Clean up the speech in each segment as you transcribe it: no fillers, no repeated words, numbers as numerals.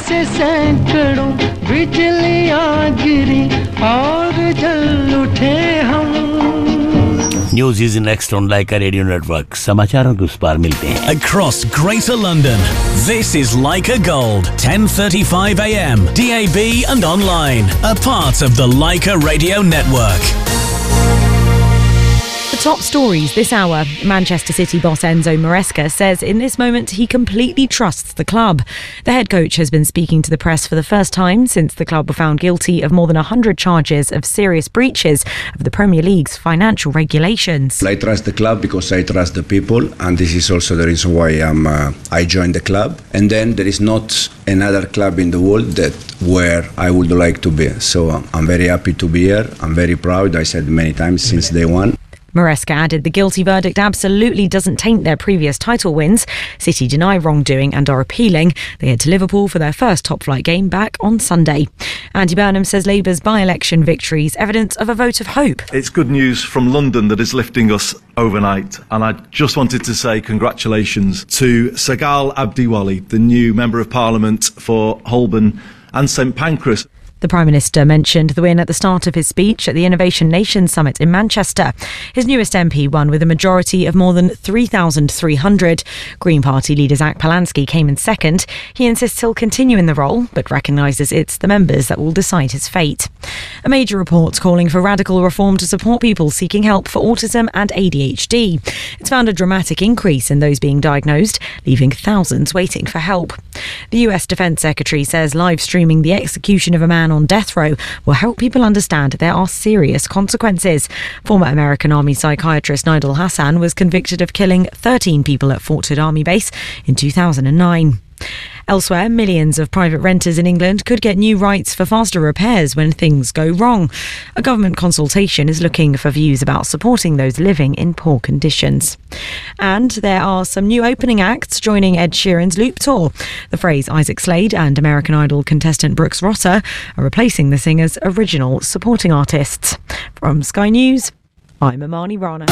से सैकड़ों बिजलियां गिरी और जल उठे हम. News is next on Laika Radio Network. समाचारों के उस पार मिलते हैं. Across Greater London, this is Laika Gold, 10:35 a.m. DAB and online, a part of the Laika Radio Network. The top stories this hour. Manchester City boss Enzo Maresca says in this moment he completely trusts the club. The head coach has been speaking to the press for the first time since the club were found guilty of more than 100 charges of serious breaches of the Premier League's financial regulations. I trust the club because I trust the people, and this is also the reason why I joined the club. And then there is not another club in the world where I would like to be. So I'm very happy to be here. I'm very proud. I said many times since day one. Maresca added the guilty verdict absolutely doesn't taint their previous title wins. City deny wrongdoing and are appealing. They head to Liverpool for their first top-flight game back on Sunday. Andy Burnham says Labour's by-election victory is evidence of a vote of hope. It's good news from London that is lifting us overnight. And I just wanted to say congratulations to Sagal Abdiwali, the new Member of Parliament for Holborn and St Pancras. The Prime Minister mentioned the win at the start of his speech at the Innovation Nation Summit in Manchester. His newest MP won with a majority of more than 3,300. Green Party leader Zach Polansky came in second. He insists he'll continue in the role, but recognises it's the members that will decide his fate. A major report calling for radical reform to support people seeking help for autism and ADHD. It's found a dramatic increase in those being diagnosed, leaving thousands waiting for help. The US Defence Secretary says live streaming the execution of a man on death row will help people understand there are serious consequences. Former American Army psychiatrist Nidal Hassan was convicted of killing 13 people at Fort Hood Army Base in 2009. Elsewhere, millions of private renters in England could get new rights for faster repairs when things go wrong. A government consultation is looking for views about supporting those living in poor conditions. And there are some new opening acts joining Ed Sheeran's Loop Tour. The phrase Isaac Slade and American Idol contestant Brooks Rotter are replacing the singer's original supporting artists. From Sky News, I'm Amani Rana.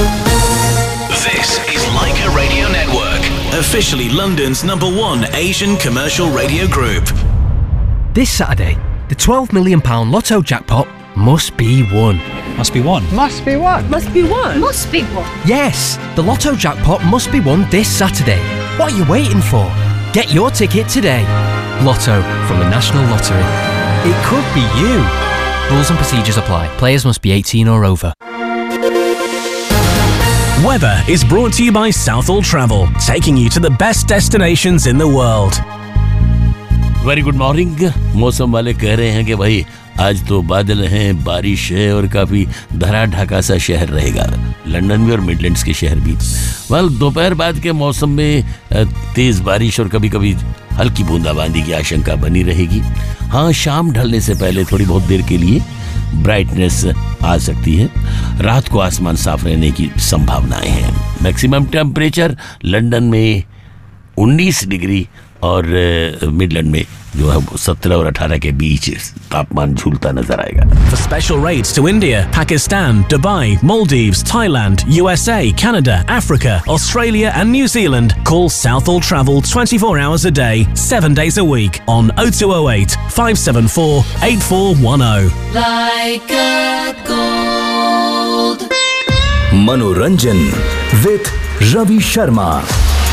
This is Laika Radio Network, officially London's #1 Asian commercial radio group. This Saturday, the £12 million Lotto jackpot must be won. Must be won. Must be won. Must be won. Must be won. Yes, the Lotto jackpot must be won this Saturday. What are you waiting for? Get your ticket today. Lotto from the National Lottery. It could be you. Rules and procedures apply. Players must be 18 or over. Weather is brought to you by Southall Travel, taking you to the best destinations in the world. Very good morning. मौसम वाले कह रहे हैं कि भाई आज तो बादल हैं, बारिश है और काफी धरा ढाका सा शहर रहेगा, लंदन भी और मिडलैंड्स के शहर भी. दोपहर बाद के मौसम में तेज बारिश और कभी कभी हल्की बूंदाबांदी की आशंका बनी रहेगी. हाँ, शाम ढलने से पहले थोड़ी बहुत देर के लिए ब्राइटनेस आ सकती है. रात को आसमान साफ रहने की संभावनाएं हैं. मैक्सिमम टेम्परेचर लंदन में 19 डिग्री और मिडलैंड में जो है 17 और 18 के बीच तापमान झूलता नजर आएगा. For special rates to India, Pakistan, Dubai, Maldives, Thailand, USA, Canada, Africa, Australia and New Zealand, call Southall Travel 24 hours a day, 7 days a week on 0208 574 8410. Laika Gold. Manoranjan with Ravi Sharma.